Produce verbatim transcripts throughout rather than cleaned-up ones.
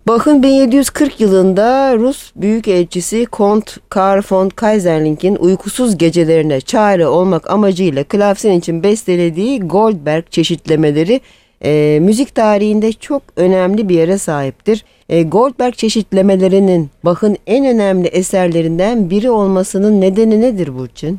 Bach'ın bin yedi yüz kırk yılında Rus Büyükelçisi Kont Karl von Kayserling'in uykusuz gecelerine çare olmak amacıyla klavsen için bestelediği Goldberg çeşitlemeleri e, müzik tarihinde çok önemli bir yere sahiptir. E, Goldberg çeşitlemelerinin Bach'ın en önemli eserlerinden biri olmasının nedeni nedir Burçin?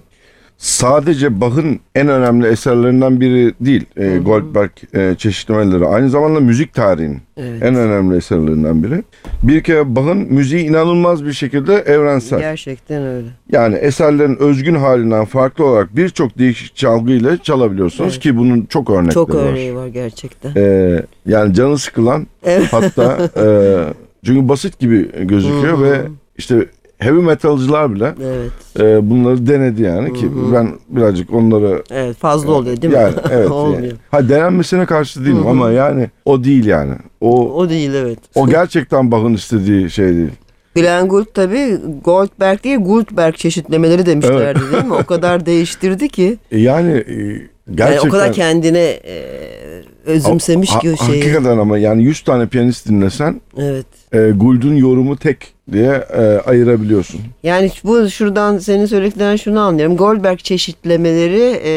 Sadece Bach'ın en önemli eserlerinden biri değil e, hı hı. Goldberg e, çeşitlemeleri. Aynı zamanda müzik tarihinin evet. en önemli eserlerinden biri. Bir kere Bach'ın müziği inanılmaz bir şekilde evrensel. Gerçekten öyle. Yani eserlerin özgün halinden farklı olarak birçok değişik çalgıyla çalabiliyorsunuz evet. ki bunun çok örnekleri var. Çok örneği var gerçekten. E, yani canı sıkılan evet. hatta e, çünkü basit gibi gözüküyor ve işte heavy metalcılar bile evet. e, bunları denedi yani ki Hı-hı. ben birazcık onları evet fazla e, oluyor değil mi? Yani evet. Olmuyor. Yani. Ha denenmesine karşı değilim Hı-hı. ama yani o değil yani. O o değil evet. O gerçekten Bach'ın istediği şey değil. Glenn Gould tabii Goldberg değil Goldberg çeşitlemeleri demişlerdi evet. değil mi? O kadar değiştirdi ki. Yani e, gerçekten. Yani o kadar kendine e, özümsemiş ha, ki o şeyi. Hakikaten ama yani yüz tane piyanist dinlesen evet. e, Gould'un yorumu tek diye e, ayırabiliyorsun. Yani bu şuradan senin söylediklerinden şunu anlıyorum. Goldberg çeşitlemeleri e,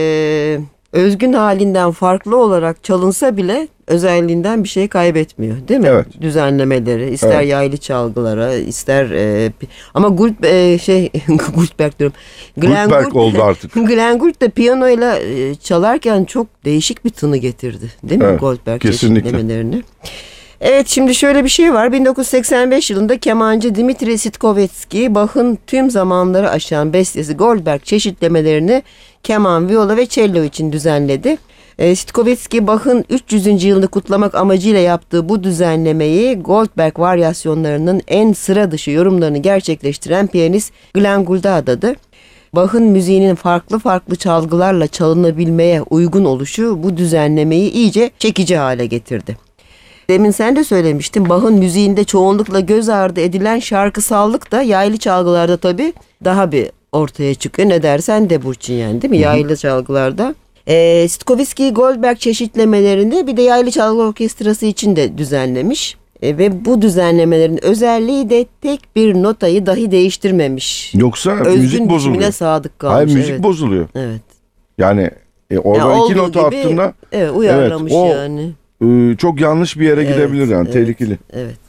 özgün halinden farklı olarak çalınsa bile özelliğinden bir şey kaybetmiyor değil mi? Evet. Düzenlemeleri ister evet. yaylı çalgılara ister e, ama Gould e, şey Goldberg diyorum. Glenn Gould oldu artık. Glenn Gould da piyanoyla e, çalarken çok değişik bir tını getirdi değil mi evet, Goldberg kesinlikle. Çeşitlemelerini? Evet şimdi şöyle bir şey var. bin dokuz yüz seksen beş yılında kemancı Dmitri Sitkovetsky Bach'ın tüm zamanları aşan bestesi Goldberg çeşitlemelerini keman, viola ve cello için düzenledi. E, Sitkovetsky Bach'ın üç yüzüncü yılını kutlamak amacıyla yaptığı bu düzenlemeyi Goldberg varyasyonlarının en sıra dışı yorumlarını gerçekleştiren piyanist Glenn Gould'a adadı. Bach'ın müziğinin farklı farklı çalgılarla çalınabilmeye uygun oluşu bu düzenlemeyi iyice çekici hale getirdi. Demin sen de söylemiştin Bach'ın müziğinde çoğunlukla göz ardı edilen şarkısallık da yaylı çalgılarda tabii daha bir ortaya çıkıyor. Ne dersen de Burçin yani değil mi? Hı-hı. Yaylı çalgılarda. E, Sitkovetsky Goldberg çeşitlemelerini bir de yaylı çalgı orkestrası için de düzenlemiş. E, ve bu düzenlemelerin özelliği de tek bir notayı dahi değiştirmemiş. Yoksa Özgün müzik bozuluyor. Özgün sadık kalmış. Hayır müzik evet. bozuluyor. Evet. Yani e, orada yani iki nota gibi, attığında evet, uyarlamış evet, o, yani. E, çok yanlış bir yere evet, gidebilir yani evet, tehlikeli. Evet.